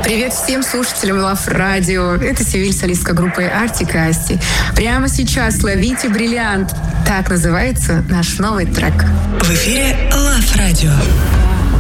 Привет всем слушателям Love Radio. Это Севиль, солистка группы Артик и Асти. Прямо сейчас ловите бриллиант. Так называется наш новый трек. В эфире Love Radio.